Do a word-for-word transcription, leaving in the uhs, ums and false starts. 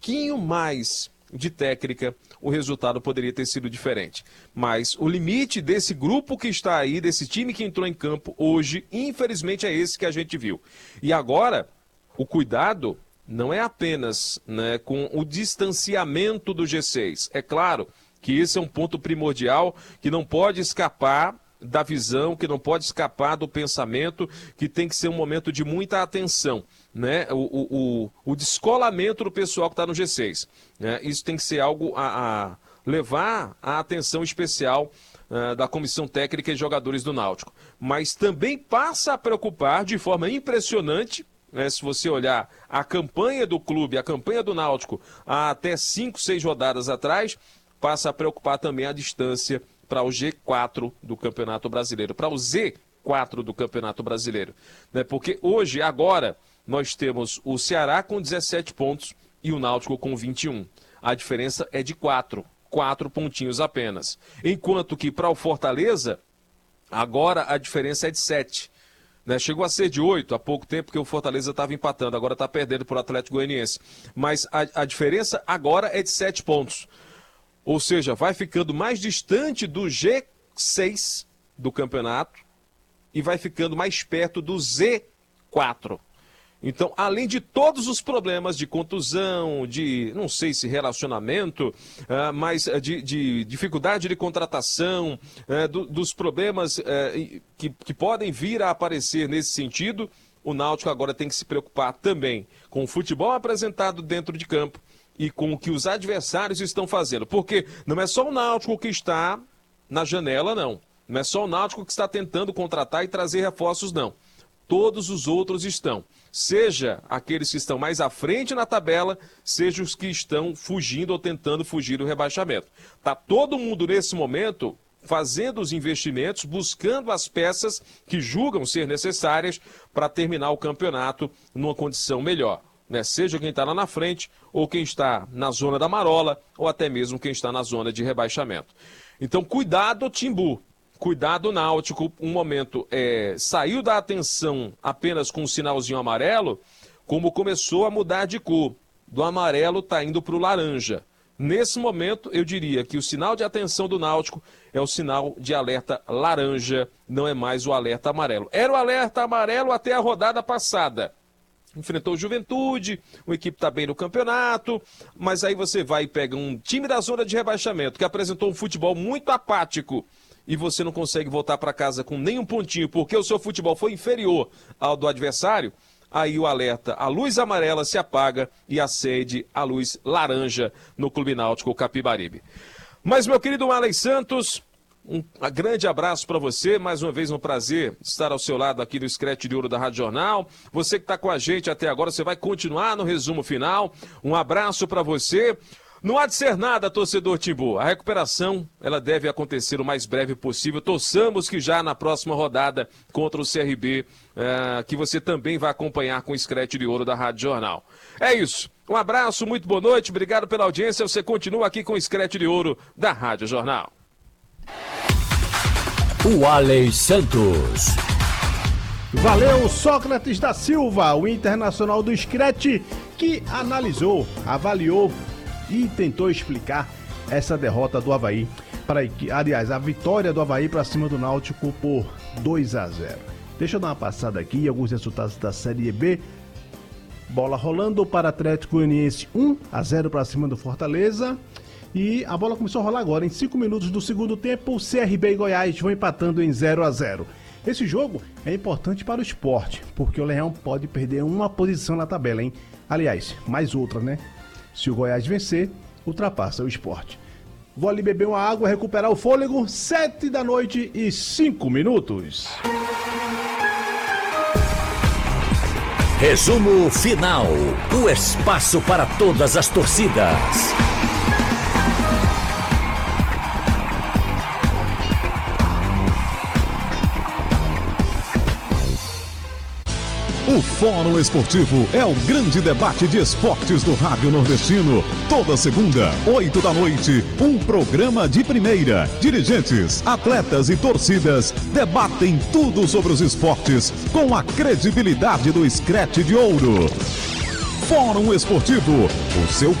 pouquinho mais de técnica, o resultado poderia ter sido diferente. Mas o limite desse grupo que está aí, desse time que entrou em campo hoje, infelizmente é esse que a gente viu. E agora, o cuidado não é apenas, né, com o distanciamento do G seis. É claro que esse é um ponto primordial que não pode escapar da visão, que não pode escapar do pensamento, que tem que ser um momento de muita atenção, né? O, o, o, o descolamento do pessoal que está no G seis, né? Isso tem que ser algo a, a levar a atenção especial uh, da comissão técnica e jogadores do Náutico. Mas também passa a preocupar de forma impressionante, né, se você olhar a campanha do clube, a campanha do Náutico, há até cinco, seis rodadas atrás, passa a preocupar também a distância para o G quatro do Campeonato Brasileiro, para o Z quatro do Campeonato Brasileiro. Né? Porque hoje, agora, nós temos o Ceará com dezessete pontos e o Náutico com vinte e um. A diferença é de quatro, quatro pontinhos apenas. Enquanto que para o Fortaleza, agora a diferença é de sete. Né? Chegou a ser de oito há pouco tempo, porque o Fortaleza estava empatando, agora está perdendo para o Atlético Goianiense. Mas a, a diferença agora é de sete pontos. Ou seja, vai ficando mais distante do G seis do campeonato e vai ficando mais perto do Z quatro. Então, além de todos os problemas de contusão, de, não sei se relacionamento, uh, mas de, de dificuldade de contratação, uh, do, dos problemas uh, que, que podem vir a aparecer nesse sentido, o Náutico agora tem que se preocupar também com o futebol apresentado dentro de campo e com o que os adversários estão fazendo. Porque não é só o Náutico que está na janela, não. Não é só o Náutico que está tentando contratar e trazer reforços, não. Todos os outros estão. Seja aqueles que estão mais à frente na tabela, seja os que estão fugindo ou tentando fugir do rebaixamento. Está todo mundo nesse momento fazendo os investimentos, buscando as peças que julgam ser necessárias para terminar o campeonato numa condição melhor. Né? Seja quem está lá na frente, ou quem está na zona da marola, ou até mesmo quem está na zona de rebaixamento. Então, cuidado, Timbu, cuidado, Náutico. Um momento é, saiu da atenção apenas com um sinalzinho amarelo, como começou a mudar de cor. Do amarelo está indo para o laranja. Nesse momento, eu diria que o sinal de atenção do Náutico é o sinal de alerta laranja, não é mais o alerta amarelo. Era o alerta amarelo até a rodada passada. Enfrentou o Juventude, uma equipe está bem no campeonato, mas aí você vai e pega um time da zona de rebaixamento que apresentou um futebol muito apático e você não consegue voltar para casa com nenhum pontinho porque o seu futebol foi inferior ao do adversário, aí o alerta, a luz amarela se apaga e acende a luz laranja no Clube Náutico Capibaribe. Mas, meu querido Marley Santos, um grande abraço para você, mais uma vez um prazer estar ao seu lado aqui no Scratch de Ouro da Rádio Jornal. Você que está com a gente até agora, você vai continuar no resumo final. Um abraço para você. Não há de ser nada, torcedor Timbu. A recuperação, ela deve acontecer o mais breve possível. Torçamos que já na próxima rodada contra o C R B, é, que você também vai acompanhar com o Scratch de Ouro da Rádio Jornal. É isso. Um abraço, muito boa noite, obrigado pela audiência. Você continua aqui com o Scratch de Ouro da Rádio Jornal. O Aley Santos. Valeu, Sócrates da Silva, o internacional do Scratch, que analisou, avaliou e tentou explicar essa derrota do Avaí, para, aliás, a vitória do Avaí para cima do Náutico por dois a zero. Deixa eu dar uma passada aqui, alguns resultados da Série B. Bola rolando para Atlético Goianiense, um a zero para cima do Fortaleza. E a bola começou a rolar agora, em cinco minutos do segundo tempo, C R B e Goiás vão empatando em zero a zero. Esse jogo é importante para o Sport, porque o Leão pode perder uma posição na tabela, hein? Aliás, mais outra, né? Se o Goiás vencer, ultrapassa o Sport. Vou ali beber uma água, recuperar o fôlego, sete da noite e cinco minutos. Resumo final, o espaço para todas as torcidas. O Fórum Esportivo é o grande debate de esportes do Rádio Nordestino. Toda segunda, oito da noite, um programa de primeira. Dirigentes, atletas e torcidas debatem tudo sobre os esportes com a credibilidade do Scratch de Ouro. Fórum Esportivo, o seu